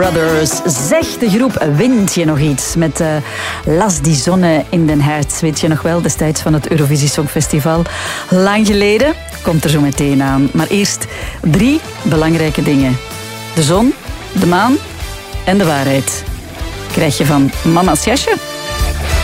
Brothers. Zeg, de groep Wint je nog iets met Las die zonne in den hart. Weet je nog wel, destijds van het Eurovisie Songfestival. Lang geleden, komt er zo meteen aan. Maar eerst 3 belangrijke dingen. De zon, de maan en de waarheid. Krijg je van Mama's Jasje.